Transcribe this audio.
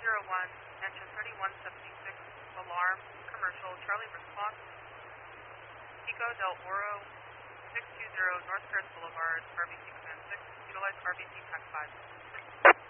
201, engine 3176, alarm, commercial, Charlie response, Pico del Oro, 620 North Paris Boulevard, RBC Command 6, utilize RBC TAC 5.